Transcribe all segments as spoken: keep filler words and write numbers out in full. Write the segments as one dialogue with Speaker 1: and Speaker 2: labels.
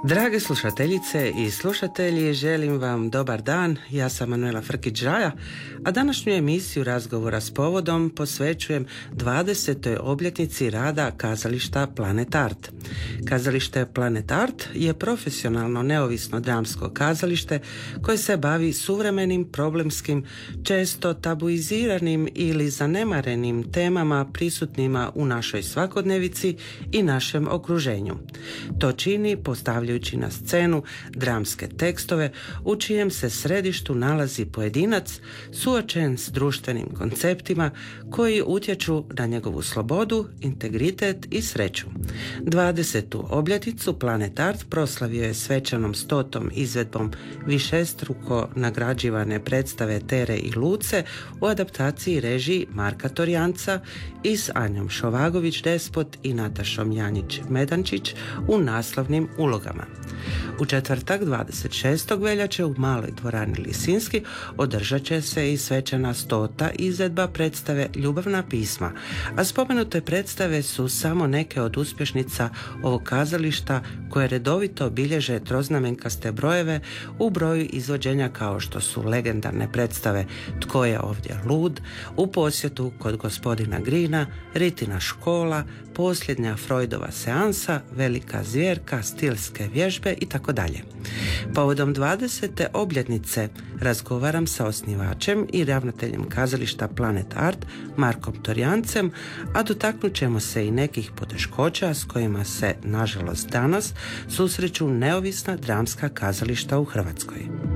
Speaker 1: Drage slušateljice i slušatelji, želim vam dobar dan. Ja sam Manuela Frkić-Žaja, a današnju emisiju razgovora s povodom posvećujem dvadesetoj obljetnici rada kazališta Planet Art. Kazalište Planet Art je profesionalno neovisno dramsko kazalište koje se bavi suvremenim, problemskim, često tabuiziranim ili zanemarenim temama prisutnima u našoj svakodnevici i našem okruženju. To čini postavljajući na scenu dramske tekstove u čijem se središtu nalazi pojedinac suočen s društvenim konceptima koji utječu na njegovu slobodu, integritet i sreću. dvadesetu obljetnicu Planet Art proslavio je svečanom stotom izvedbom višestruko nagrađivane predstave Tere i Luce u adaptaciji režiji Marka Torjanca i s Anjom Šovagović-Despot i Natašom Janjić-Medančić u naslovnim ulogama. U četvrtak dvadeset šestog veljače u maloj dvorani Lisinski održat će se i svečana stota izvedba predstave Ljubavna pisma, a spomenute predstave su samo neke od uspješnica ovog kazališta koje redovito bilježe troznamenkaste brojeve u broju izvođenja kao što su legendarne predstave Tko je ovdje lud, U posjetu kod gospodina Grina, Ritina škola, Posljednja Freudova seansa, Velika zvjerka, Stilske vježbe i tako dalje. Povodom dvadesete obljetnice razgovaram sa osnivačem i ravnateljem kazališta Planet Art Markom Torjancem, a dotaknut ćemo se i nekih poteškoća s kojima se, nažalost, danas susreću neovisna dramska kazališta u Hrvatskoj.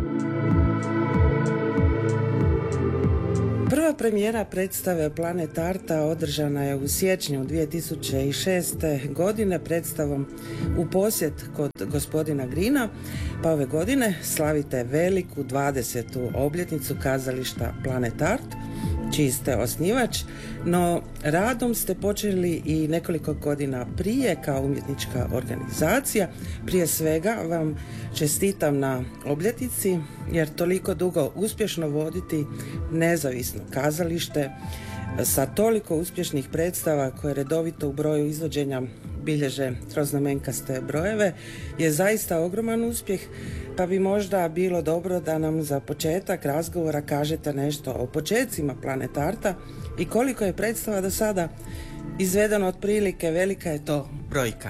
Speaker 1: Prva premijera predstave Planet Arta održana je u siječnju dvije tisuće šeste. godine predstavom U posjet kod gospodina Grina, pa ove godine slavite veliku dvadesetu obljetnicu kazališta Planet Art, čiji ste osnivač, no radom ste počeli i nekoliko godina prije kao umjetnička organizacija. Prije svega vam čestitam na obljetnici, jer toliko dugo uspješno voditi nezavisno kazalište sa toliko uspješnih predstava koje redovito u broju izvođenja bilježe troznamenkaste brojeve je zaista ogroman uspjeh, pa bi možda bilo dobro da nam za početak razgovora kažete nešto o počecima Planet Arta i koliko je predstava do sada izvedeno otprilike, velika je to brojka.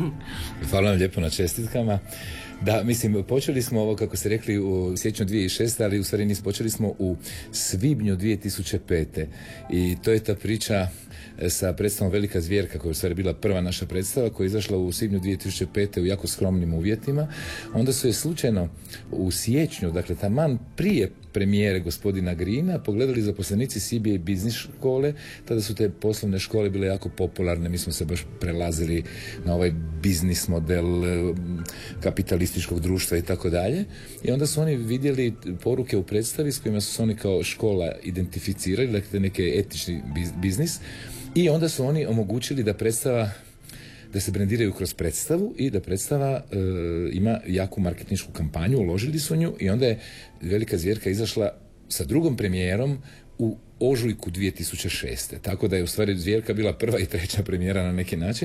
Speaker 2: Hvala vam lijepo na čestitkama. Da, mislim, počeli smo ovo, kako ste rekli, u siječnju dvije tisuće šeste. ali u stvari nismo, počeli smo u svibnju dvije tisuće pete. I to je ta priča sa predstavom Velika zvjerka, koja je u stvari bila prva naša predstava, koja je izašla u svibnju dvije tisuće pete. u jako skromnim uvjetima. Onda su je slučajno u siječnju, dakle taman prije premijere gospodina Grina, pogledali zaposlenici C B A biznis škole. Tada su te poslovne škole bile jako popularne, mi smo se baš prelazili na ovaj biznis model kapitalističkog društva i tako dalje. I onda su oni vidjeli poruke u predstavi s kojima su se oni kao škola identificirali, dakle neki etični biznis, i onda su oni omogućili da predstava da se brendiraju kroz predstavu i da predstava e, ima jaku marketinšku kampanju, uložili su nju i onda je Velika zvjerka izašla sa drugom premijerom u ožujku dvije tisuće šeste. Tako da je u stvari Zvjerka bila prva i treća premijera na neki način.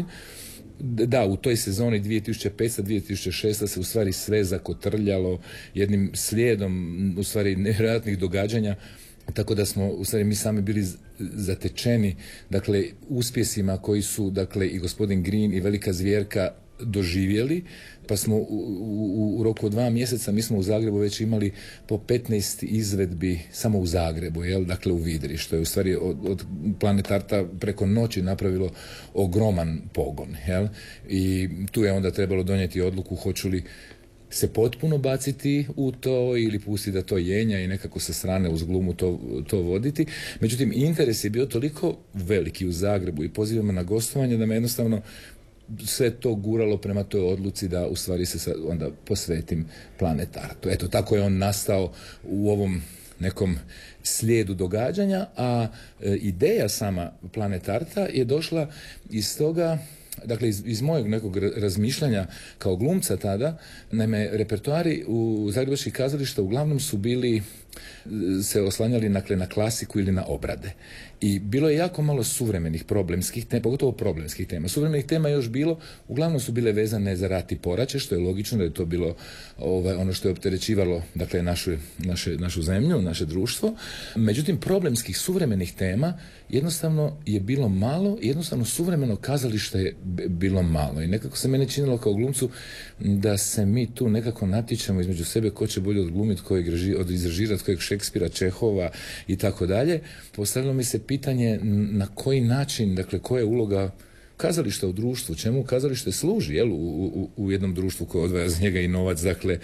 Speaker 2: Da, u toj sezoni dvije tisuće pete. dvije tisuće šeste. se u stvari sve zakotrljalo jednim slijedom u stvari nevjerojatnih događanja. Tako da smo u stvari mi sami bili zatečeni, dakle, uspjesima koji su, dakle, i gospodin Green i Velika zvjerka doživjeli, pa smo u, u, u roku od dva mjeseca mi smo u Zagrebu već imali po petnaest izvedbi samo u Zagrebu, jel? Dakle u Vidri, što je u stvari od, od Planet Arta preko noći napravilo ogroman pogon, jel? I tu je onda trebalo donijeti odluku hoću li se potpuno baciti u to ili pustiti da to jenja i nekako sa strane uz glumu to, to voditi. Međutim, interes je bio toliko veliki u Zagrebu i pozivama na gostovanje da me jednostavno sve to guralo prema toj odluci da u stvari se sad onda posvetim Planet Artu. Eto, tako je on nastao u ovom nekom slijedu događanja, a e, ideja sama Planet Arta je došla iz toga, dakle iz, iz mojeg nekog razmišljanja kao glumca tada. Naime, repertoari u zagrebačkih kazališta uglavnom su bili, se oslanjali dakle, na klasiku ili na obrade. I bilo je jako malo suvremenih problemskih tema, pogotovo problemskih tema. Suvremenih tema je još bilo, uglavnom su bile vezane za rat i poraće, što je logično da je to bilo ovaj, ono što je opterećivalo dakle, našu, naše, našu zemlju, naše društvo. Međutim, problemskih suvremenih tema jednostavno je bilo malo, jednostavno suvremeno kazalište je bilo malo. I nekako se mene činilo kao glumcu da se mi tu nekako natječemo između sebe ko će bolje odglumiti, ko je odizrežirati, kojeg Šekspira, Čehova i tako dalje. Postavilo mi se pitanje na koji način, dakle, koja je uloga kazališta u društvu, čemu kazalište služi, jel, u, u, u jednom društvu koje odvaja za njega i novac, dakle,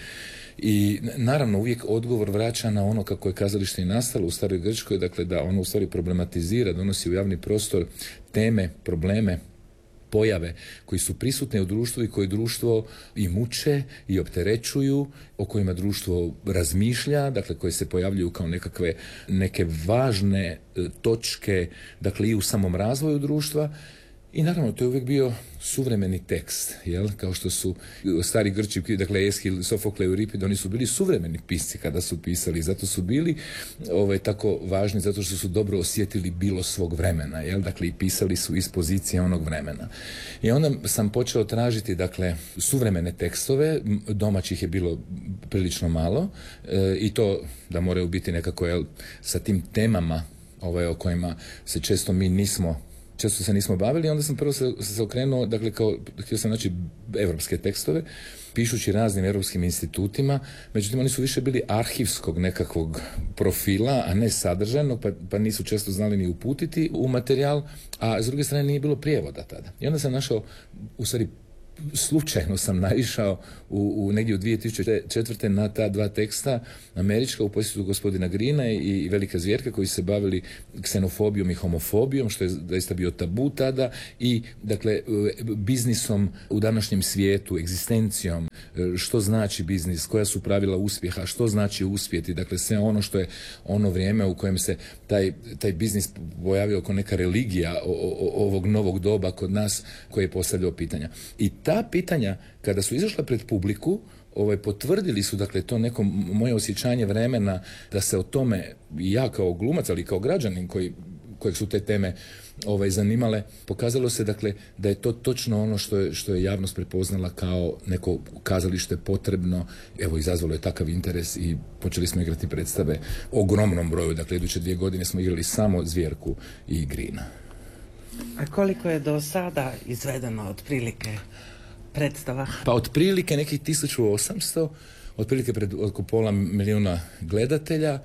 Speaker 2: i naravno uvijek odgovor vraća na ono kako je kazalište i nastalo u staroj Grčkoj, dakle da ono u stvari problematizira, donosi u javni prostor teme, probleme, pojave koji su prisutne u društvu i koje društvo i muče i opterećuju, o kojima društvo razmišlja, dakle koje se pojavljuju kao nekakve neke važne e, točke, dakle i u samom razvoju društva. I naravno, to je uvijek bio suvremeni tekst, jel? Kao što su stari Grči, dakle Eshil, Sofokle i Euripid, oni su bili suvremeni pisci kada su pisali, zato su bili ovaj, tako važni, zato što su dobro osjetili bilo svog vremena, jel? Dakle, i pisali su iz pozicije onog vremena. I onda sam počeo tražiti, dakle, suvremene tekstove, domaćih je bilo prilično malo, e, i to da moraju biti nekako, jel, sa tim temama ovaj, o kojima se često mi nismo često se nismo bavili, onda sam prvo se, se okrenuo, dakle, kao, htio sam naći evropske tekstove, pišući raznim europskim institutima, međutim oni su više bili arhivskog nekakvog profila, a ne sadržajnog, pa, pa nisu često znali ni uputiti u materijal, a s druge strane nije bilo prijevoda tada. I onda sam našao, u stvari, slučajno sam naišao u, u negdje u dvije tisuće četvrte na ta dva teksta američka u posjetu gospodina Greena i, i Velika zvjerka koji se bavili ksenofobijom i homofobijom, što je zaista bio tabu tada, i dakle biznisom u današnjem svijetu, egzistencijom, što znači biznis, koja su pravila uspjeha, što znači uspjeti, dakle sve ono što je ono vrijeme u kojem se taj, taj biznis pojavio kao neka religija o, o, ovog novog doba kod nas koji je postavljao pitanja. I ta pitanja, kada su izašla pred publiku, ovaj, potvrdili su, dakle, to neko moje osjećanje vremena da se o tome, ja kao glumac, ali kao građanin koji, kojeg su te teme ovaj, zanimale, pokazalo se, dakle, da je to točno ono što je, što je javnost prepoznala kao neko kazalište potrebno. Evo, izazvalo je takav interes i počeli smo igrati predstave o ogromnom broju. Dakle, iduće dvije godine smo igrali samo Zvjerku i Greena.
Speaker 1: A koliko je do sada izvedeno otprilike predstava?
Speaker 2: Pa otprilike nekih tisuću osamsto, otprilike pred oko pola milijuna gledatelja.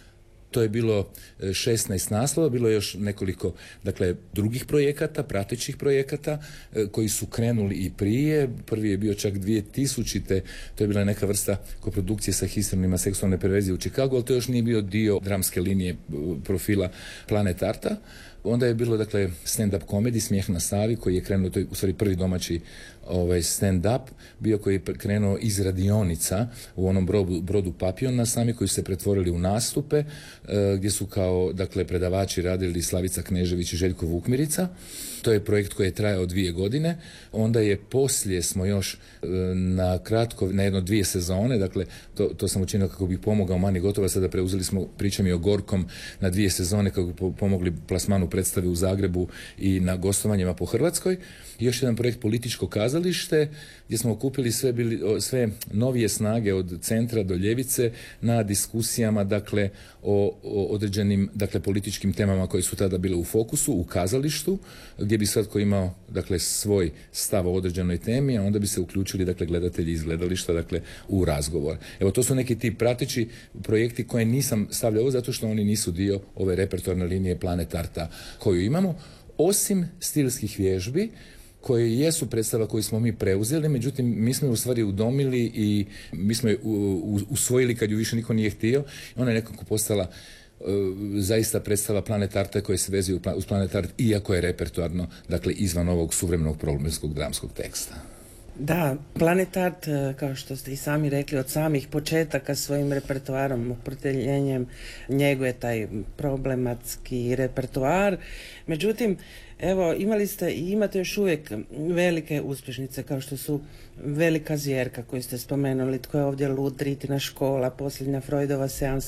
Speaker 2: To je bilo šesnaest naslova, bilo je još nekoliko, dakle, drugih projekata, pratećih projekata koji su krenuli i prije. Prvi je bio čak dvije tisućite, to je bila neka vrsta koprodukcije sa histronima seksualne perverzije u Chicagu, ali to još nije bio dio dramske linije profila Planet Arta. Onda je bilo, dakle, stand-up komedi, Smijeh na Savi, koji je krenuo, to je u stvari prvi domaći ovaj, stand-up, bio koji je krenuo iz radionica u onom brodu, brodu Papiona sami, koji su se pretvorili u nastupe, e, gdje su kao, dakle, predavači radili Slavica Knežević i Željko Vukmirica. To je projekt koji je trajao dvije godine. Onda je poslije smo još e, na kratko, na jedno dvije sezone, dakle, to, to sam učinio kako bih pomogao Mani Gotova, sada preuzeli smo, pričam i o Gorkom, na dvije sezone kako bi pomogli plasmanu predstave u Zagrebu i na gostovanjima po Hrvatskoj. I još jedan projekt Političko kazalište, gdje smo okupili sve, bili, sve novije snage od centra do ljevice na diskusijama, dakle, o, o određenim, dakle, političkim temama koje su tada bile u fokusu, u kazalištu, gdje bi svatko imao, dakle, svoj stav o određenoj temi, a onda bi se uključili, dakle, gledatelji iz gledališta, dakle, u razgovor. Evo, to su neki ti prateći projekti koje nisam stavljao zato što oni nisu dio ove repertoarne linije Planet Arta koju imamo, osim stilskih vježbi koje jesu predstava koju smo mi preuzeli, međutim mi smo je u stvari udomili i mi smo je usvojili kad ju više niko nije htio. Ona je nekako postala uh, zaista predstava Planet Arta koja se vezuje uz Planet Art, iako je repertoarno, dakle, izvan ovog suvremenog problemskog dramskog teksta.
Speaker 1: Da, Planet Art, kao što ste i sami rekli, od samih početaka svojim repertoarom, opredjeljenjem njeguje taj problematski repertoar. Međutim, evo, imali ste i imate još uvijek velike uspješnice kao što su Velika zvjerka koju ste spomenuli, Tko je ovdje lud, Ritina škola, Posljednja Freudova seansa,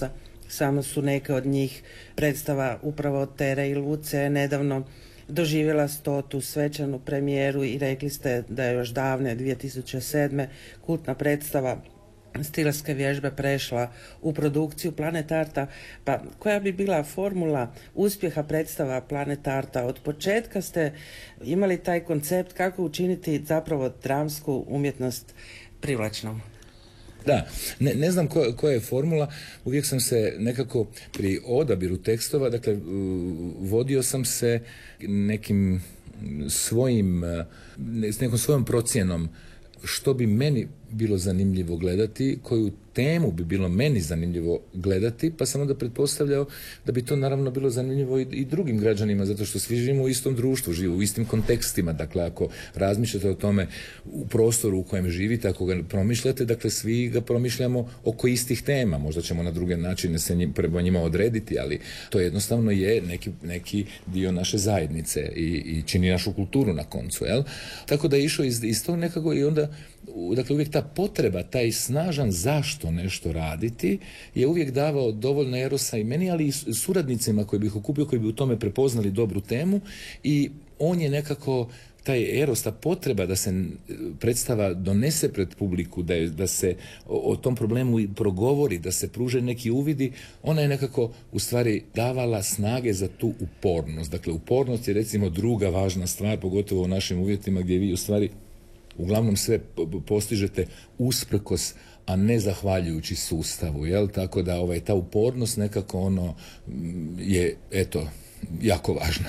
Speaker 1: samo su neke od njih. Predstava upravo Tere i Luce nedavno doživjela stotu svečanu premijeru i rekli ste da je još davne dvije tisuće sedme kultna predstava Stilske vježbe prešla u produkciju Planet Arta. Pa koja bi bila formula uspjeha predstava Planet Arta? Od početka ste imali taj koncept kako učiniti zapravo dramsku umjetnost privlačnom.
Speaker 2: Da, ne, ne znam ko, koja je formula, uvijek sam se nekako pri odabiru tekstova, dakle, vodio sam se nekim svojim, s nekom svojom procjenom što bi meni bilo zanimljivo gledati, koju temu bi bilo meni zanimljivo gledati, pa sam onda pretpostavljao da bi to naravno bilo zanimljivo i, i drugim građanima, zato što svi živimo u istom društvu, živimo u istim kontekstima. Dakle, ako razmišljate o tome u prostoru u kojem živite, ako ga promišljate, dakle, svi ga promišljamo oko istih tema. Možda ćemo na druge načine se njim, prema njima odrediti, ali to jednostavno je neki, neki dio naše zajednice i, i čini našu kulturu na koncu, jel? Tako da je išao iz, iz tog nekako i onda, dakle, uvijek ta potreba, taj snažan zašto nešto raditi je uvijek davao dovoljno erosa i meni, ali i suradnicima koji bih okupio, koji bi u tome prepoznali dobru temu, i on je nekako taj eros, ta potreba da se predstava donese pred publiku, da, je, da se o, o tom problemu progovori, da se pruže neki uvidi, ona je nekako u stvari davala snage za tu upornost. Dakle, upornost je recimo druga važna stvar, pogotovo u našim uvjetima gdje vi u stvari uglavnom sve postižete usprkos, a ne zahvaljujući sustavu, jel? Tako da ovaj, ta upornost nekako ono je, eto, jako važna.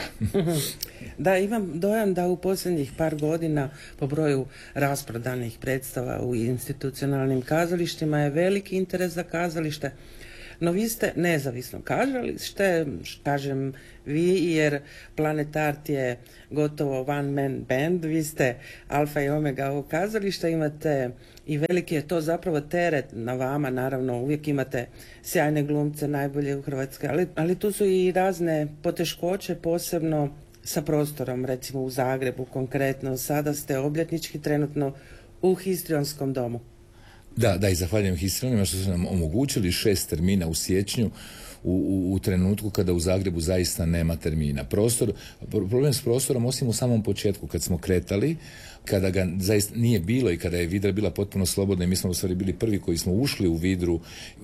Speaker 1: Da, imam dojam da u posljednjih par godina po broju rasprodanih predstava u institucionalnim kazalištima je veliki interes za kazalište. No vi ste nezavisno kazalište, kažem vi, jer Planet Art je gotovo one man band, vi ste alfa i omega ovog kazališta, imate i veliki je to zapravo teret na vama, naravno uvijek imate sjajne glumce, najbolje u Hrvatskoj, ali, ali tu su i razne poteškoće, posebno sa prostorom, recimo u Zagrebu konkretno. Sada ste obljetnički trenutno u Histrionskom domu.
Speaker 2: Da, da, i zahvaljujem Histrionima što su nam omogućili šest termina u siječnju u, u, u trenutku kada u Zagrebu zaista nema termina. Prostor, problem s prostorom, osim u samom početku kad smo kretali, kada ga zaista nije bilo i kada je Vidra bila potpuno slobodna i mi smo u stvari bili prvi koji smo ušli u Vidru,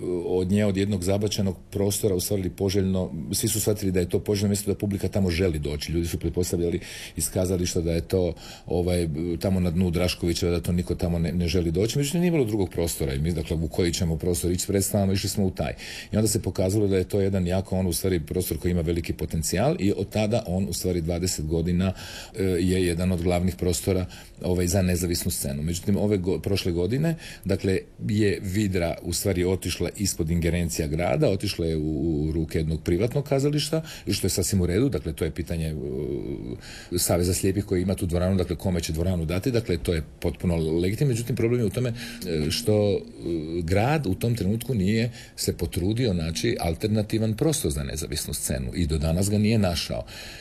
Speaker 2: od nje, od jednog zabačenog prostora, u stvari poželjno, svi su shvatili da je to poželjno mjesto, da publika tamo želi doći. Ljudi su pretpostavljali iz kazališta da je to ovaj, tamo na dnu Draškovića, da to niko tamo ne, ne želi doći. Međutim, nije bilo drugog prostora i mi, dakle, u koji ćemo prostor ići s predstavama, išli smo u taj. I onda se pokazalo da je to jedan jako, on u stvari prostor koji ima veliki potencijal i od tada on u stvari dvadeset godina e, je jedan od glavnih prostora ovaj, za nezavisnu scenu. Međutim, ove go, prošle godine, dakle, je Vidra u stvari otišla ispod ingerencija grada, otišla je u, u ruke jednog privatnog kazališta, što je sasvim u redu, dakle, to je pitanje uh, Saveza slijepih koji ima tu dvoranu, dakle, kome će dvoranu dati, dakle, to je potpuno legitimno. Međutim, problem je u tome što uh, grad u tom trenutku nije se potrudio naći alternativan prostor za nezavisnu scenu i do danas ga nije našao.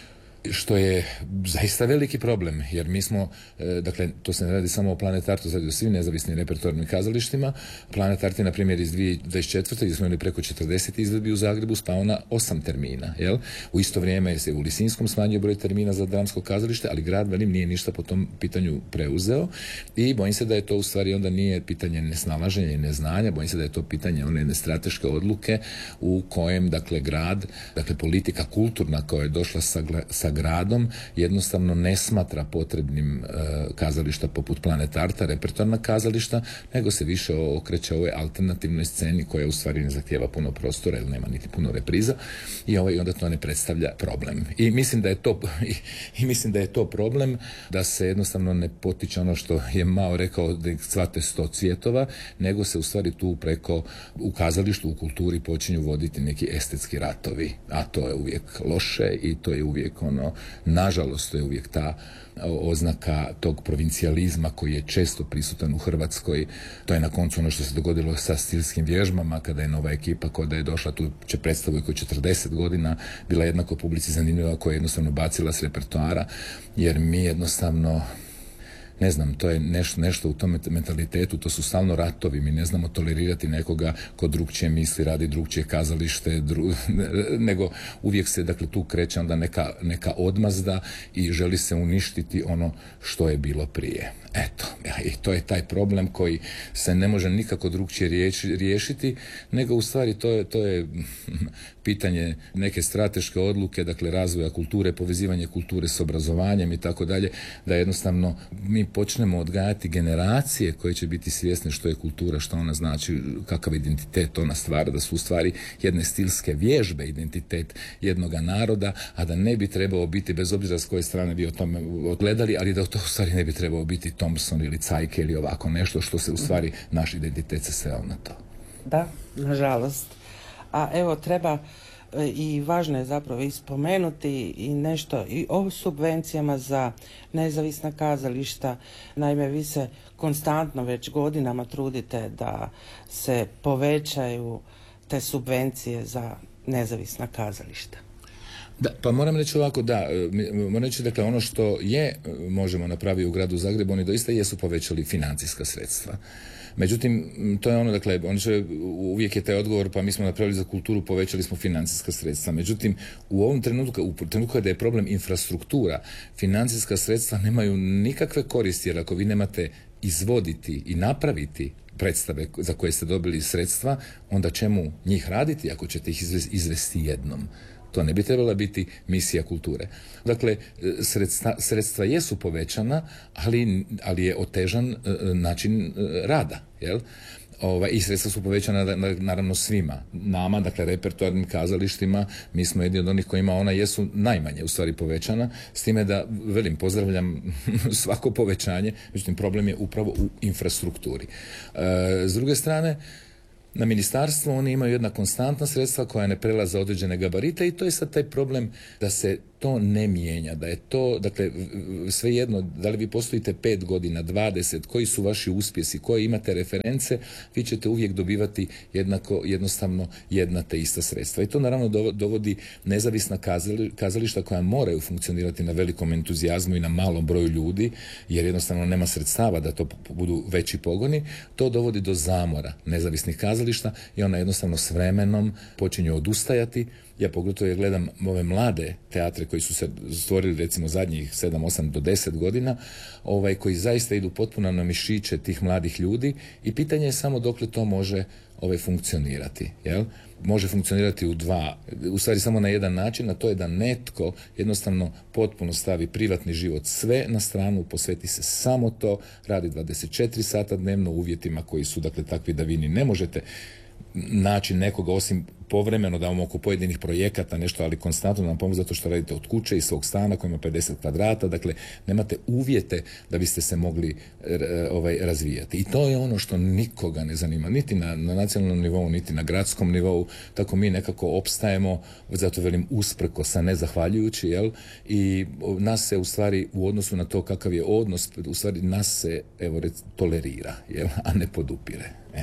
Speaker 2: Što je zaista veliki problem, jer mi smo, e, dakle, to se ne radi samo o Planet Artu, radi o svim nezavisnim repertoarnim kazalištima. Planet Art je, na primjer, iz dvije tisuće dvadeset četvrte gdje smo imali preko četrdeset izvedbi u Zagrebu, spao na osam termina, jel? U isto vrijeme se u Lisinskom smanjio broj termina za dramsko kazalište, ali grad, velim, nije ništa po tom pitanju preuzeo i bojim se da je to u stvari onda nije pitanje nesnalaženja i neznanja, bojim se da je to pitanje one jedne strateške odluke u kojem, dakle, grad, dakle, politika kulturna koja je došla sa, sa gradom jednostavno ne smatra potrebnim e, kazališta poput Planet Arta, repertoarna kazališta, nego se više okreće ovoj alternativnoj sceni koja u stvari ne zahtijeva puno prostora jer nema niti puno repriza i, ovaj, onda to ne predstavlja problem. I mislim da je to i, i mislim da je to problem da se jednostavno ne potiče ono što je Mao rekao da cvate sto cvjetova, nego se u stvari tu preko u kazalištu, u kulturi počinju voditi neki estetski ratovi, a to je uvijek loše i to je uvijek ono, nažalost, to je uvijek ta oznaka tog provincijalizma koji je često prisutan u Hrvatskoj. To je na koncu ono što se dogodilo sa stilskim vježbama, kada je nova ekipa koja je došla tu će predstavu koja je četrdeset godina bila jednako publici zanimljiva, koja je jednostavno bacila s repertoara, jer mi jednostavno ne znam, to je nešto, nešto u tom mentalitetu, to su stalno ratovi, mi ne znamo tolerirati nekoga ko drugčije misli, radi drugčije kazalište, dru, nego uvijek se, dakle, tu kreće onda neka, neka odmazda i želi se uništiti ono što je bilo prije. Eto, i to je taj problem koji se ne može nikako drugčije riješi, riješiti, nego u stvari to je, to je pitanje neke strateške odluke, dakle razvoja kulture, povezivanje kulture s obrazovanjem i tako dalje, da jednostavno mi počnemo odgajati generacije koje će biti svjesne što je kultura, što ona znači, kakav identitet ona stvara, da su u stvari jedne stilske vježbe, identitet jednoga naroda, a da ne bi trebao biti, bez obzira s koje strane bi o tome odgledali, ali da to u stvari ne bi trebao biti Thompson ili Cajke ili ovako nešto što se u stvari naš identitet se sveo na to.
Speaker 1: Da, nažalost. A evo, treba i važno je zapravo ispomenuti i nešto i o subvencijama za nezavisna kazališta. Naime, vi se konstantno već godinama trudite da se povećaju te subvencije za nezavisna kazališta.
Speaker 2: Da, pa moram reći ovako, da, moram reći, dakle, ono što je možemo napraviti u gradu Zagrebu, oni doista jesu povećali financijska sredstva. Međutim, to je ono, dakle, oni će, uvijek je taj odgovor, pa mi smo napravili za kulturu, povećali smo financijska sredstva. Međutim, u ovom trenutku, u trenutku kada je problem infrastruktura, financijska sredstva nemaju nikakve koristi, jer ako vi nemate izvoditi i napraviti predstave za koje ste dobili sredstva, onda čemu njih raditi ako ćete ih izvesti jednom? To ne bi trebala biti misija kulture. Dakle, sredstva, sredstva jesu povećana, ali, ali je otežan način rada, jel? Ova, i sredstva su povećana naravno svima. Nama, dakle, repertoarnim kazalištima, mi smo jedni od onih kojima ona jesu najmanje u stvari povećana, s time da, velim, pozdravljam svako povećanje, međutim, problem je upravo u infrastrukturi. E, s druge strane, na ministarstvu oni imaju jedna konstantna sredstva koja ne prelaze određene gabarite i to je sad taj problem da se to ne mijenja, da je to, dakle, svejedno, da li vi postojite pet godina, dvadeset, koji su vaši uspjesi, koje imate reference, vi ćete uvijek dobivati jednako, jednostavno jedna te ista sredstva. I to naravno dovodi nezavisna kazali, kazališta koja moraju funkcionirati na velikom entuzijazmu i na malom broju ljudi, jer jednostavno nema sredstava da to budu veći pogoni, to dovodi do zamora nezavisnih kazališta i ona jednostavno s vremenom počinju odustajati. Ja pogotovo gledam ove mlade teatre koji su se stvorili recimo zadnjih sedam, osam do deset godina, ovaj, koji zaista idu potpuno na mišiće tih mladih ljudi i pitanje je samo dokle to može ovaj, funkcionirati. Jel? Može funkcionirati u dva, u stvari samo na jedan način, a to je da netko jednostavno potpuno stavi privatni život sve na stranu, posveti se samo to, radi dvadeset četiri sata dnevno u uvjetima koji su, dakle, takvi da vi ni ne možete naći nekoga osim povremeno da vam oko pojedinih projekata nešto, ali konstantno nam pomoći zato što radite od kuće i svog stana koji ima pedeset kvadrata, dakle nemate uvjete da biste se mogli ovaj, razvijati. I to je ono što nikoga ne zanima, niti na, na nacionalnom nivou, niti na gradskom nivou, tako mi nekako opstajemo, zato velim usprkos, a ne zahvaljujući, jel? I nas se u stvari u odnosu na to kakav je odnos, u stvari nas se, evo, tolerira, jel? A ne podupire. E.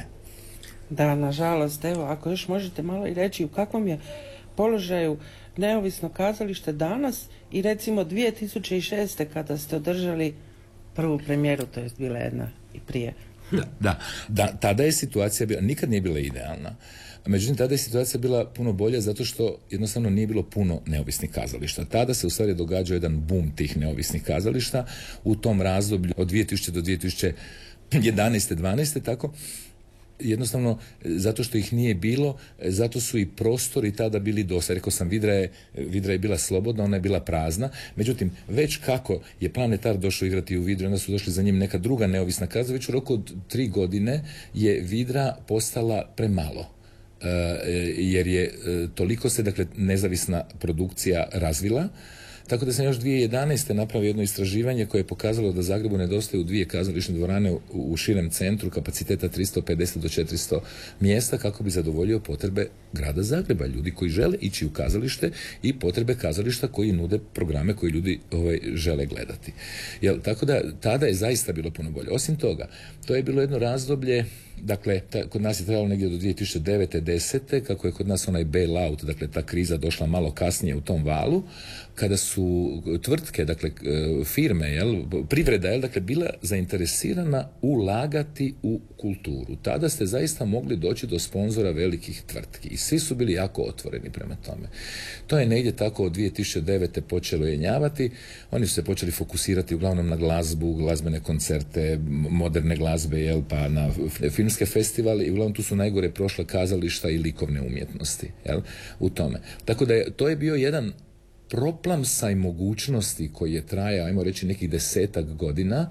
Speaker 1: Da, nažalost, evo, ako još možete malo i reći u kakvom je položaju neovisno kazalište danas i recimo dvije tisuće šeste kada ste održali prvu premijeru, to je bila jedna i prije.
Speaker 2: Da, da, da, tada je situacija bila, nikad nije bila idealna. Međutim, tada je situacija bila puno bolja zato što jednostavno nije bilo puno neovisnih kazališta. Tada se u stvari događao jedan boom tih neovisnih kazališta u tom razdoblju od dvije tisućite do dvije tisuće jedanaeste dvanaeste tako. Jednostavno, zato što ih nije bilo, zato su i prostori tada bili dosta. Rekao sam, Vidra je, Vidra je bila slobodna, ona je bila prazna. Međutim, već kako je Planetar došao igrati u Vidru, onda su došli za njim neka druga neovisna kazališta, već u roku od tri godine je Vidra postala premalo. E, jer je e, toliko se, dakle, nezavisna produkcija razvila. Tako da sam još dvije tisuće jedanaeste napravio jedno istraživanje koje je pokazalo da Zagrebu nedostaju dvije kazališne dvorane u, u širem centru kapaciteta tristo pedeset do četiristo mjesta kako bi zadovoljio potrebe grada Zagreba, ljudi koji žele ići u kazalište i potrebe kazališta koji nude programe koji ljudi ovaj, žele gledati. Jel, tako da tada je zaista bilo puno bolje. Osim toga, to je bilo jedno razdoblje, dakle, ta, kod nas je trebalo negdje do dvije tisuće devete desete kako je kod nas onaj bail out, dakle ta kriza došla malo kasnije u tom valu, kada su su tvrtke, dakle firme, jel, privreda, jel, dakle bila zainteresirana ulagati u kulturu. Tada ste zaista mogli doći do sponzora velikih tvrtki i svi su bili jako otvoreni prema tome. To je negdje tako od dvije tisuće devete počelo jenjavati. Oni su se počeli fokusirati uglavnom na glazbu, glazbene koncerte, moderne glazbe, jel, pa na filmske festivale i uglavnom tu su najgore prošla kazališta i likovne umjetnosti, jel, u tome. Tako da je, to je bio jedan proplamsaj mogućnosti koji je trajao, ajmo reći, nekih desetak godina,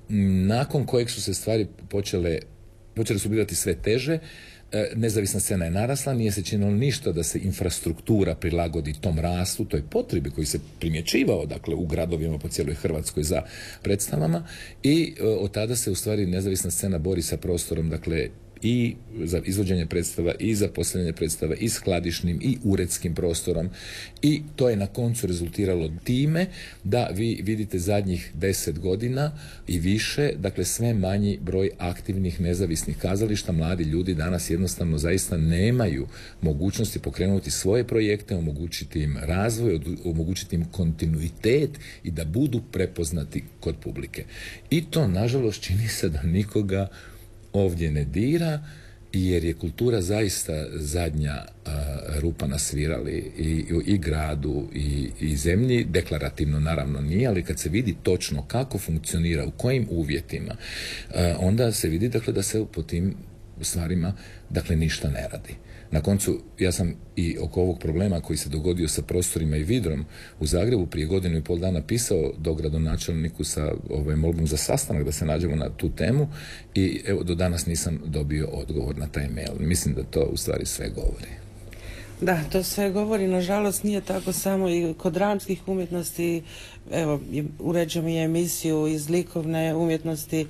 Speaker 2: nakon kojeg su se stvari počele, počele su bivati sve teže. Nezavisna scena je narasla, nije se činilo ništa da se infrastruktura prilagodi tom rastu, toj potrebi koji se primjećivao, dakle, u gradovima po cijeloj Hrvatskoj za predstavama i od tada se u stvari nezavisna scena bori sa prostorom, dakle, i za izvođenje predstava i za postavljanje predstava i skladišnim i uredskim prostorom i to je na koncu rezultiralo time da vi vidite zadnjih deset godina i više, dakle sve manji broj aktivnih nezavisnih kazališta. Mladi ljudi danas jednostavno zaista nemaju mogućnosti pokrenuti svoje projekte, omogućiti im razvoj, omogućiti im kontinuitet i da budu prepoznati kod publike. I to nažalost čini se da nikoga ovdje ne dira, jer je kultura zaista zadnja a, rupa na svirali i, i, i gradu i, i zemlji. Deklarativno naravno nije, ali kad se vidi točno kako funkcionira, u kojim uvjetima, a, onda se vidi, dakle, da se po tim stvarima, dakle, ništa ne radi. Na koncu, ja sam i oko ovog problema koji se dogodio sa prostorima i vidrom u Zagrebu prije godinu i pol dana pisao dogradonačelniku sa ovaj, molbom za sastanak da se nađemo na tu temu i evo do danas nisam dobio odgovor na taj mail. Mislim da to u stvari sve govori.
Speaker 1: Da, to sve govori, nažalost nije tako samo i kod dramskih umjetnosti. Evo, uređujem i emisiju iz likovne umjetnosti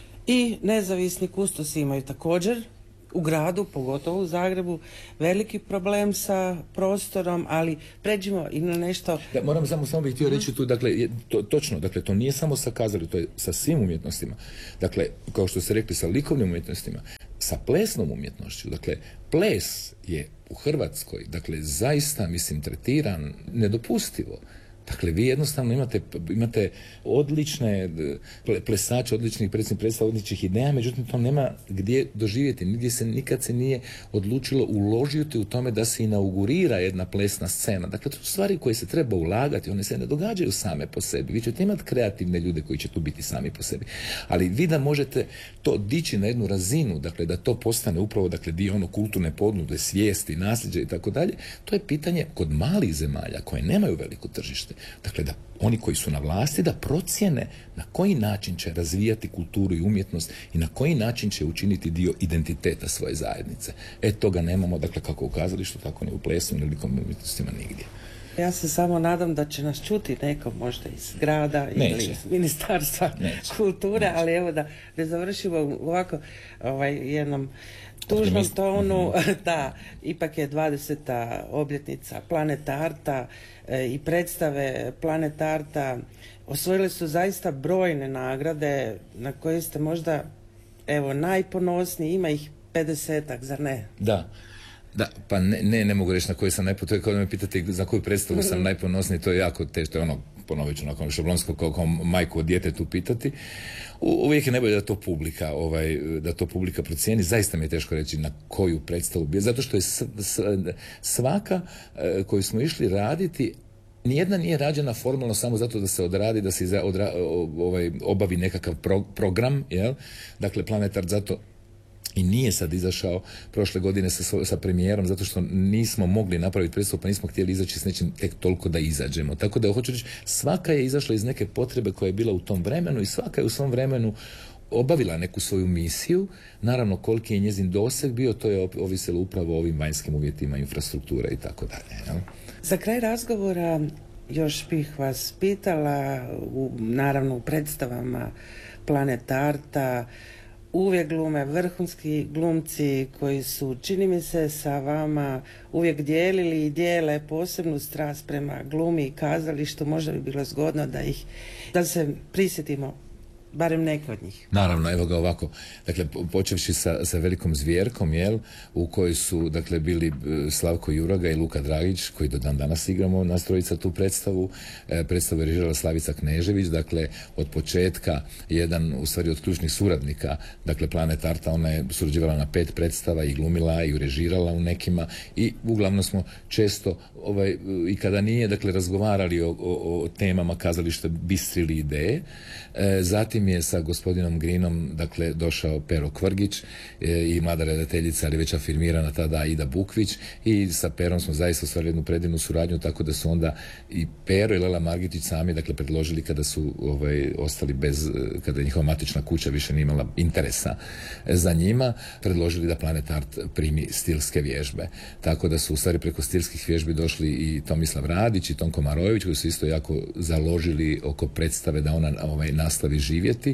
Speaker 1: i nezavisni kustosi imaju također u gradu, pogotovo u Zagrebu, veliki problem sa prostorom, ali pređimo i na nešto...
Speaker 2: Da, moram samo, samo bih htio reći tu, dakle, je, to, točno, dakle, to nije samo sa kazalištem, to je sa svim umjetnostima. Dakle, kao što ste rekli, sa likovnim umjetnostima, sa plesnom umjetnošću, dakle, ples je u Hrvatskoj, dakle, zaista, mislim, tretiran nedopustivo. Dakle, vi jednostavno imate, imate odlične plesače, odličnih predstavnika, predstava, odličnih ideja, međutim to nema gdje doživjeti. Nigdje se, nikad se nije odlučilo uložiti u tome da se inaugurira jedna plesna scena. Dakle, to su stvari koje se treba ulagati, one se ne događaju same po sebi. Vi ćete imati kreativne ljude koji će tu biti sami po sebi. Ali vi da možete to dići na jednu razinu, dakle, da to postane upravo, dakle, dio ono kulturne ponude, svijesti, nasljeđa i tako dalje, to je pitanje kod malih zemalja koje nemaju veliko tržište. Dakle, da oni koji su na vlasti da procijene na koji način će razvijati kulturu i umjetnost i na koji način će učiniti dio identiteta svoje zajednice. E, toga nemamo, dakle, kako u kazalištu, tako ni u plesu, ni likovnim umjetnostima nigdje.
Speaker 1: Ja se samo nadam da će nas čuti neko možda iz grada
Speaker 2: Neće.
Speaker 1: ili iz Ministarstva
Speaker 2: Neće.
Speaker 1: kulture,
Speaker 2: Neće.
Speaker 1: Ali evo da ne završimo ovako ovaj, jednom tužnom tonu. Mm-hmm. Da, ipak je dvadeseta obljetnica Planet Arta e, i predstave Planet Arta osvojile su zaista brojne nagrade na koje ste možda evo najponosniji, ima ih pedesetak, zar ne?
Speaker 2: Da. Da, pa ne, ne, ne mogu reći na koju sam najponosniji, to je kao da me pitate za koju predstavu sam najponosniji, to je jako teško, to je ono, ponovit ću, onako šablonsko kao, kao majku od djetetu pitati. U, uvijek je najbolje da to publika, ovaj, da to publika procijeni, zaista mi je teško reći na koju predstavu bi, zato što je s, s, svaka e, koju smo išli raditi, nijedna nije rađena formalno samo zato da se odradi, da se iza, odra, ovaj, obavi nekakav pro, program, jel? Dakle, Planet Art zato i nije sad izašao prošle godine sa, sa premijerom zato što nismo mogli napraviti predstavu, pa nismo htjeli izaći s nečim tek toliko da izađemo. Tako da hoću reći, svaka je izašla iz neke potrebe koja je bila u tom vremenu i svaka je u svom vremenu obavila neku svoju misiju. Naravno, koliki je njezin doseg bio, to je ovisilo upravo o ovim vanjskim uvjetima, infrastrukture i tako dalje.
Speaker 1: Za kraj razgovora još bih vas pitala, u, naravno u predstavama Planet Arta uvijek glume vrhunski glumci koji su, čini mi se, sa vama uvijek dijelili i dijele posebnu strast prema glumi i kazalištu. Možda bi bilo zgodno da ih, da se prisjetimo barem neke od njih.
Speaker 2: Naravno, evo ga ovako, dakle, počevši sa, sa Velikom zvjerkom, jel, u kojoj su, dakle, bili Slavko Juraga i Luka Dragić, koji do dan danas igramo nas trojica tu predstavu, e, predstavu je režirala Slavica Knežević, dakle, od početka jedan, u stvari, od ključnih suradnika, dakle, Planet Arta, ona je surađivala na pet predstava i glumila i režirala u nekima i uglavnom smo često, ovaj, i kada nije, dakle, razgovarali o, o, o temama kazališta, bistrili ideje. E, zatim je sa gospodinom Grinom, dakle, došao Pero Kvrgić e, i mlada redateljica, ali već afirmirana tada Ida Bukvić, i sa Perom smo zaista ostvarili jednu predivnu suradnju, tako da su onda i Pero i Lela Margitić sami, dakle, predložili kada su ovaj, ostali bez, kada je njihova matična kuća više nije imala interesa za njima, predložili da Planet Art primi stilske vježbe. Tako da su u stvari preko stilskih vježbi došli i Tomislav Radić i Tonko Marojević, koji su isto jako založili oko predstave da ona ovaj, nastavi živjeti,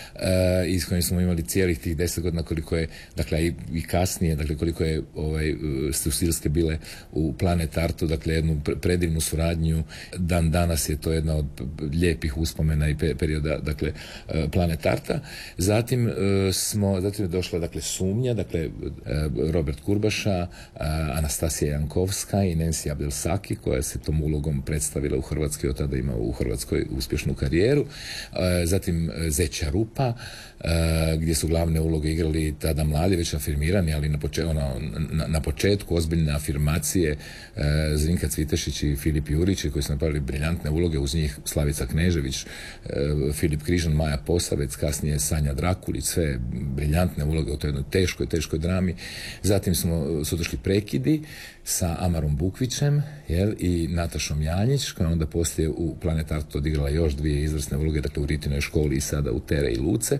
Speaker 2: e, i s kojim smo imali cijelih tih deset godina koliko je, dakle, i, i kasnije, dakle, koliko je ovaj, su stilske bile u Planet Artu, dakle, jednu predivnu suradnju. Dan danas je to jedna od lijepih uspomena i perioda, dakle, Planet Arta. Zatim e, smo, zatim je došla, dakle, Sumnja, dakle, e, Robert Kurbaša, Anastasija Jankovska i Nancy Abdelsaki, koja se tom ulogom predstavila u Hrvatskoj, od tada ima u Hrvatskoj uspješnu karijeru. Zatim Zeća Rupa, gdje su glavne uloge igrali tada mladi, već afirmirani, ali na, poče, ono, na, na početku ozbiljne afirmacije Zrinka Cvitešić i Filip Jurić, koji su napravili briljantne uloge, uz njih Slavica Knežević, Filip Križan, Maja Posavec, kasnije Sanja Drakulić, sve briljantne uloge u toj jednoj teškoj, teškoj drami. Zatim smo, su došli Prekidi sa Amarom Bukvićem, jel, i Natašom Janjić, koja onda poslije u Planet Artu odigrala još dvije izvrsne uloge, dakle, u Ritinoj školi i sada u Tere i Luce.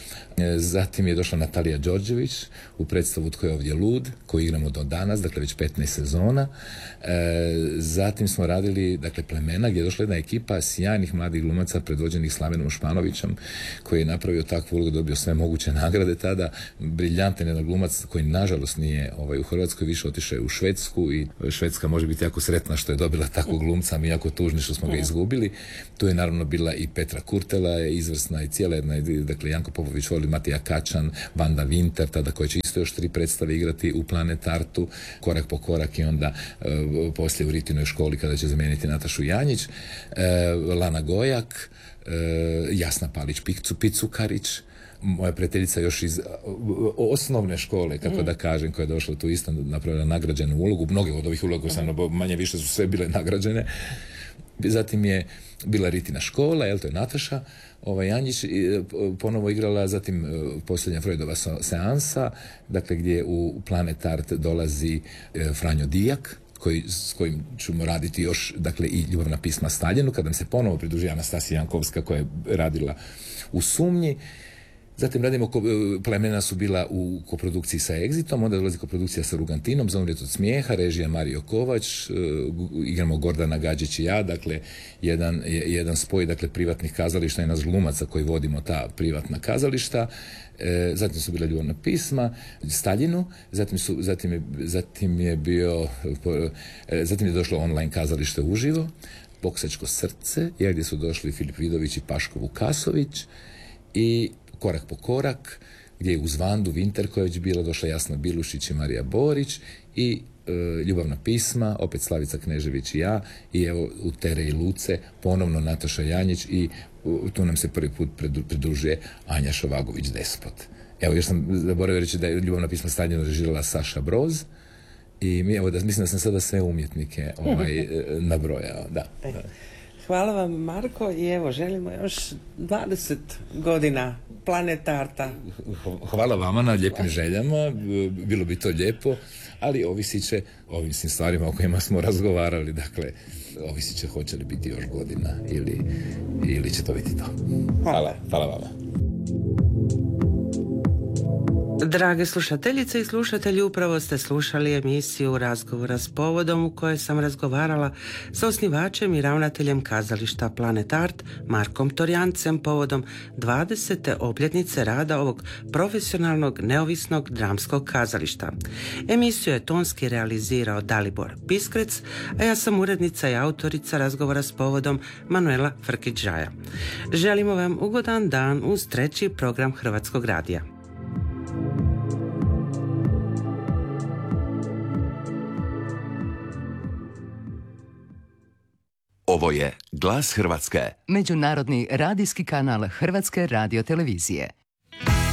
Speaker 2: Zatim je došla Natalija Đorđević u predstavu Tko je ovdje lud, koju igramo do danas, dakle već petnaest sezona. Zatim smo radili, dakle, Plemena, gdje je došla jedna ekipa sjajnih mladih glumaca predvođenih Slavenom Španovićem, koji je napravio takvu ulogu, dobio sve moguće nagrade tada. Briljantan jedan glumac koji nažalost nije ovaj, u Hrvatskoj, više otišao u Švedsku, i Švedska može biti jako sretna što je dobila takvog glumca, mi jako tužni što smo ga izgubili. Tu je naravno bila i Petra Kurtela, je izvrsna, i cijela jedna, dakle, Janko Popović voli, Matija Kačan, Vanda Winter, tada koja će isto još tri predstave igrati u Planet Artu, Korak po korak, i onda e, poslije u Ritinoj školi kada će zamijeniti Natašu Janjić, e, Lana Gojak, e, Jasna Palić Picukarić, moja prijateljica još iz osnovne škole, kako da kažem, koja je došla tu isto, napravila nagrađenu ulogu. Mnoge od ovih uloga, manje više su sve bile nagrađene. Zatim je bila Ritina škola, jel, to je Nataša ovaj, Janjić, ponovo igrala. Zatim posljednja Freudova seansa, dakle, gdje u Planet Art dolazi Franjo Dijak, koji, s kojim ćemo raditi još, dakle, i Ljubavna pisma Staljinu, kada nam se ponovo pridruži Anastasija Jankovska, koja je radila u Sumnji. Zatim radimo, Plemena su bila u koprodukciji sa Exitom, onda dolazi koprodukcija sa Rugantinom, Za umrijet od smijeha, režija Mario Kovač, uh, igramo Gordana Gađić i ja, dakle, jedan, jedan spoj, dakle, privatnih kazališta i nas glumaca koji vodimo ta privatna kazališta. E, zatim su bila Ljubavna pisma Staljinu, zatim, su, zatim, je, zatim je bio, e, zatim je došlo online kazalište uživo, Boksačko srce, gdje su došli Filip Vidović i Paško Vukasović, i Korak po korak, gdje je uz Vandu Winter, koja je već bila, došla Jasna Bilušić i Marija Borić, i e, Ljubavna pisma, opet Slavica Knežević i ja, i evo u Tere i Luce ponovno Nataša Janjić, i u, tu nam se prvi put pridružuje Anja Šovagović Despot. Evo, još sam zaboravio reći da je Ljubavna pisma Staljinu režirala Saša Broz, i mi, evo, da, mislim da sam sada sve umjetnike ovaj, nabrojao. Da, da.
Speaker 1: Hvala vam, Marko, i evo, želimo još dvadeset godina Planet Arta.
Speaker 2: Hvala vama na lijepim željama, bilo bi to lijepo, ali ovisit će o ovim svim stvarima o kojima smo razgovarali, dakle, ovisit će hoće li biti još godina ili, ili će to biti to. Hvala, hvala vama.
Speaker 1: Drage slušateljice i slušatelji, upravo ste slušali emisiju Razgovora s povodom u kojoj sam razgovarala sa osnivačem i ravnateljem kazališta Planet Art Markom Torjancem povodom dvadesete obljetnice rada ovog profesionalnog neovisnog dramskog kazališta. Emisiju je tonski realizirao Dalibor Piskrec, a ja sam urednica i autorica Razgovora s povodom Manuela Frkić-Žaja. Želimo vam ugodan dan uz treći program Hrvatskog radija.
Speaker 3: Ovo je Glas Hrvatske,
Speaker 4: međunarodni radijski kanal Hrvatske radiotelevizije.